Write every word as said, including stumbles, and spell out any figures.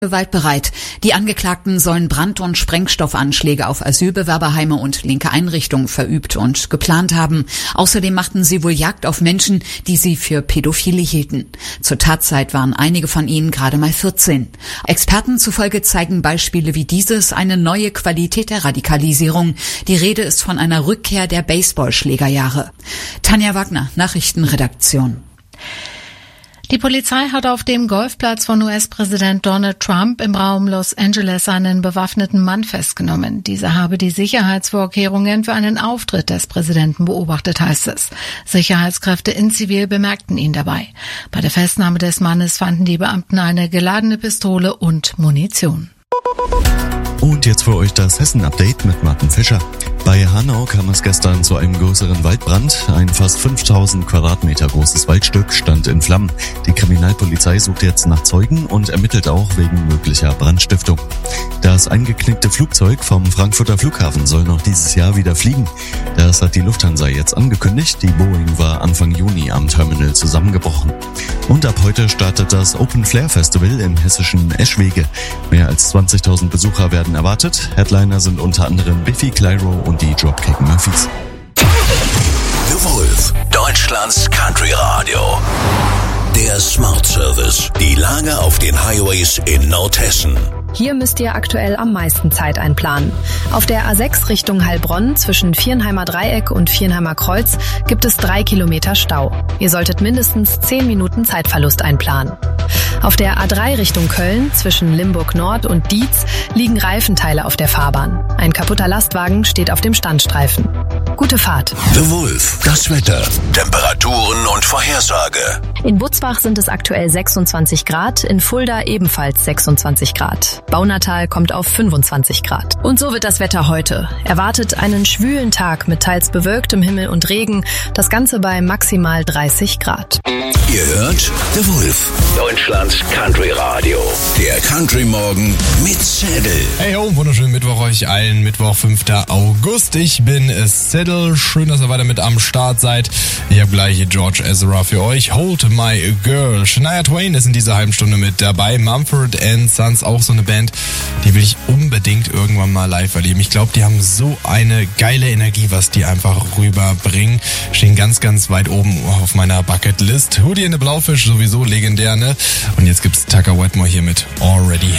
Gewaltbereit. Die Angeklagten sollen Brand- und Sprengstoffanschläge auf Asylbewerberheime und linke Einrichtungen verübt und geplant haben. Außerdem machten sie wohl Jagd auf Menschen, die sie für Pädophile hielten. Zur Tatzeit waren einige von ihnen gerade mal vierzehn. Experten zufolge zeigen Beispiele wie dieses eine neue Qualität der Radikalisierung. Die Rede ist von einer Rückkehr der Baseballschlägerjahre. Tanja Wagner, Nachrichtenredaktion. Die Polizei hat auf dem Golfplatz von U S-Präsident Donald Trump im Raum Los Angeles einen bewaffneten Mann festgenommen. Dieser habe die Sicherheitsvorkehrungen für einen Auftritt des Präsidenten beobachtet, heißt es. Sicherheitskräfte in Zivil bemerkten ihn dabei. Bei der Festnahme des Mannes fanden die Beamten eine geladene Pistole und Munition. Und jetzt für euch das Hessen-Update mit Martin Fischer. Bei Hanau kam es gestern zu einem größeren Waldbrand. Ein fast fünftausend Quadratmeter großes Waldstück stand in Flammen. Die Kriminalpolizei sucht jetzt nach Zeugen und ermittelt auch wegen möglicher Brandstiftung. Das eingeknickte Flugzeug vom Frankfurter Flughafen soll noch dieses Jahr wieder fliegen. Das hat die Lufthansa jetzt angekündigt. Die Boeing war Anfang Juni am Terminal zusammengebrochen. Und ab heute startet das Open Flair Festival im hessischen Eschwege. Mehr als zwanzigtausend Besucher werden erwartet. Headliner sind unter anderem Biffy Clyro und die Dropkick Murphys. The Wolf, Deutschlands Country Radio. Der Smart Service. Die Lage auf den Highways in Nordhessen. Hier müsst ihr aktuell am meisten Zeit einplanen. Auf der A sechs Richtung Heilbronn zwischen Viernheimer Dreieck und Viernheimer Kreuz gibt es drei Kilometer Stau. Ihr solltet mindestens zehn Minuten Zeitverlust einplanen. Auf der A drei Richtung Köln zwischen Limburg Nord und Dietz liegen Reifenteile auf der Fahrbahn. Ein kaputter Lastwagen steht auf dem Standstreifen. Gute Fahrt. The Wolf, das Wetter, Temperaturen und Vorhersage. In Butzbach sind es aktuell sechsundzwanzig Grad, in Fulda ebenfalls sechsundzwanzig Grad. Baunatal kommt auf fünfundzwanzig Grad. Und so wird das Wetter heute. Erwartet einen schwülen Tag mit teils bewölktem Himmel und Regen, das Ganze bei maximal dreißig Grad. Ihr hört The Wolf, Deutschlands Country Radio. Der Country Morgen mit Zedel. Hey ho, wunderschönen Mittwoch euch allen. Mittwoch, fünfter August. Ich bin Zedel. Schön, dass ihr weiter mit am Start seid. Ich habe gleich George Ezra für euch. Hold My Girl. Shania Twain ist in dieser halben Stunde mit dabei. Mumford and Sons, auch so eine Band, die will ich unbedingt irgendwann mal live erleben. Ich glaube, die haben so eine geile Energie, was die einfach rüberbringen. Stehen ganz, ganz weit oben auf meiner Bucketlist. Hootie and the Blowfish, sowieso legendär, ne? Und jetzt gibt's Tucker Wetmore hier mit Already.